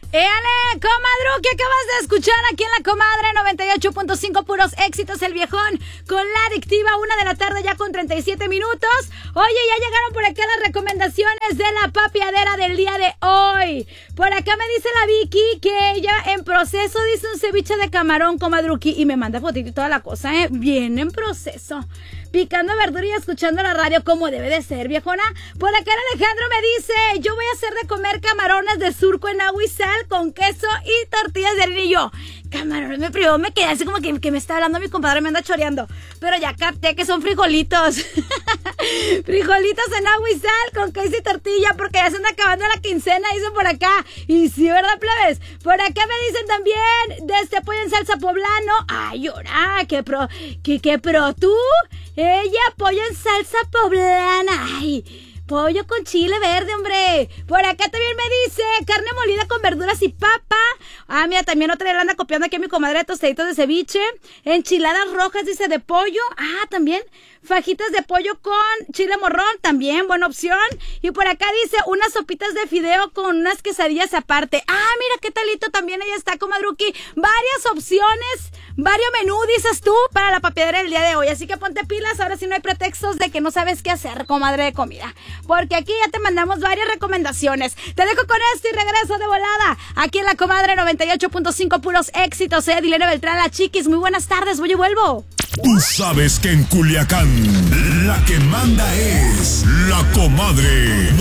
¡Éale, comadru! ¿Qué acabas de escuchar aquí en La Comadre 98.5 puros éxitos, el viejón con la adictiva, 1:00 ya con 37 minutos. Oye, ya llegaron por acá las recomendaciones de la papiadera del día de hoy. Por acá me dice la Vicky que ella en proceso dice un ceviche de camarón, comadruki, y me manda fotito y toda la cosa, bien en proceso. Picando verdura y escuchando la radio como debe de ser, viejona. Por acá Alejandro me dice, yo voy a hacer de comer camarones de surco en agua y sal con queso y tortillas de harina. Y yo, camarones, me quedé así como que me está hablando mi compadre, me anda choreando. Pero ya capté que son frijolitos. Frijolitos en agua y sal con queso y tortilla, porque ya se anda acabando la quincena, dicen por acá. Y sí, ¿verdad, plebes? Por acá me dicen también, de este pollo en salsa poblano. Ay, ahora, qué pro tú. Ella, pollo en salsa poblana. Ay, pollo con chile verde, hombre. Por acá también me dice carne molida con verduras y papa. Ah, mira, también otra le anda copiando aquí a mi comadre, tostaditos de ceviche. Enchiladas rojas, dice, de pollo. Ah, también fajitas de pollo con chile morrón, también buena opción. Y por acá dice unas sopitas de fideo con unas quesadillas aparte. Ah, mira qué talito, también ella está, comadruki. Varias opciones, varios menú, dices tú, para la papiadera del día de hoy. Así que ponte pilas, ahora sí no hay pretextos de que no sabes qué hacer, comadre de comida, porque aquí ya te mandamos varias recomendaciones. Te dejo con esto y regreso de volada aquí en La Comadre 98.5 puros éxitos. Dilene Beltrán, la Chiquis. Muy buenas tardes, voy y vuelvo. Tú sabes que en Culiacán la que manda es La Comadre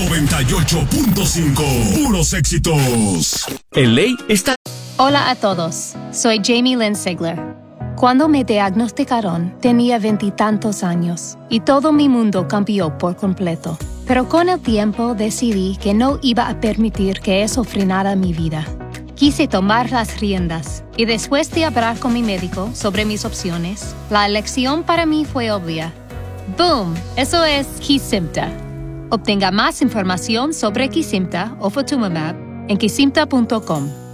98.5 puros éxitos. En ley está. Hola a todos, soy Jamie Lynn Sigler. Cuando me diagnosticaron, tenía 20 y tantos años y todo mi mundo cambió por completo. Pero con el tiempo decidí que no iba a permitir que eso frenara mi vida. Quise tomar las riendas y después de hablar con mi médico sobre mis opciones, la elección para mí fue obvia. ¡Boom! Eso es Kesimpta. Obtenga más información sobre Kesimpta o Ofatumumab en kesimpta.com.